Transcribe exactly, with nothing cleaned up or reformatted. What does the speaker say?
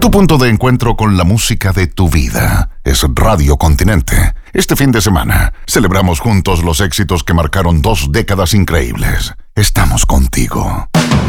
Tu punto de encuentro con la música de tu vida es Radio Continente. Este fin de semana celebramos juntos los éxitos que marcaron dos décadas increíbles. Estamos contigo.